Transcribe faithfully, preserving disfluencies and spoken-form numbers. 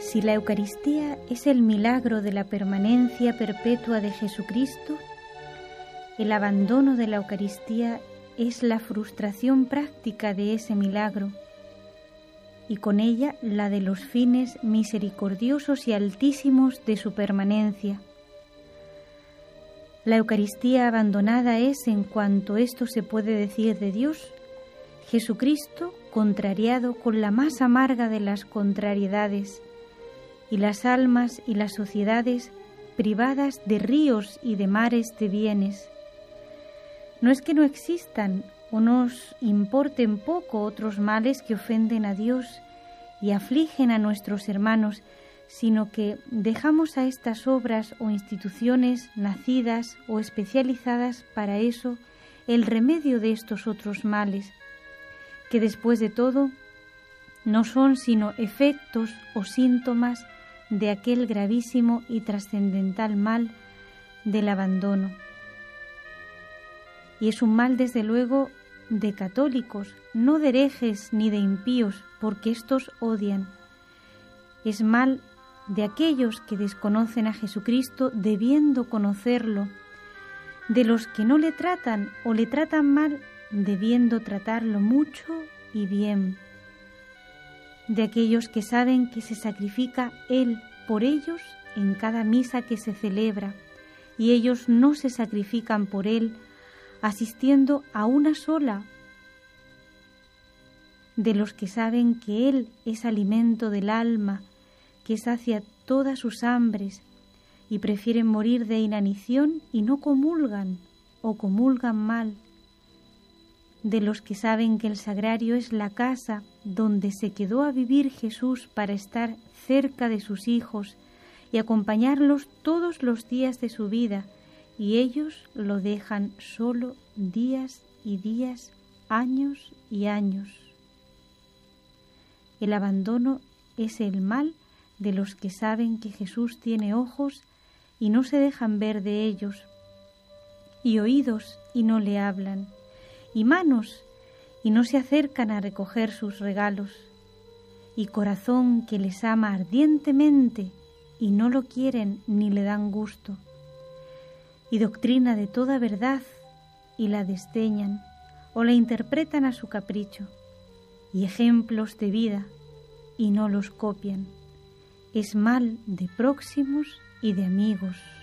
Si la Eucaristía es el milagro de la permanencia perpetua de Jesucristo, el abandono de la Eucaristía es la frustración práctica de ese milagro, y con ella la de los fines misericordiosos y altísimos de su permanencia. La Eucaristía abandonada es, en cuanto esto se puede decir de Dios, Jesucristo contrariado con la más amarga de las contrariedades, y las almas y las sociedades privadas de ríos y de mares de bienes. No es que no existan o nos importen poco otros males que ofenden a Dios y afligen a nuestros hermanos, sino que dejamos a estas obras o instituciones nacidas o especializadas para eso el remedio de estos otros males, que después de todo no son sino efectos o síntomas de aquel gravísimo y trascendental mal del abandono. Y es un mal, desde luego, de católicos, no de herejes ni de impíos, porque éstos odian. Es mal de aquellos que desconocen a Jesucristo debiendo conocerlo, de los que no le tratan o le tratan mal debiendo tratarlo mucho y bien, de aquellos que saben que se sacrifica Él por ellos en cada misa que se celebra, y ellos no se sacrifican por Él asistiendo a una sola, de los que saben que Él es alimento del alma, que sacia todas sus hambres, y prefieren morir de inanición y no comulgan o comulgan mal, de los que saben que el sagrario es la casa donde se quedó a vivir Jesús para estar cerca de sus hijos y acompañarlos todos los días de su vida, y ellos lo dejan solo días y días, años y años. El abandono es el mal de los que saben que Jesús tiene ojos y no se dejan ver de ellos, y oídos y no le hablan, y manos y no se acercan a recoger sus regalos, y corazón que les ama ardientemente y no lo quieren ni le dan gusto, y doctrina de toda verdad y la desdeñan o la interpretan a su capricho, y ejemplos de vida y no los copian. Es mal de próximos y de amigos.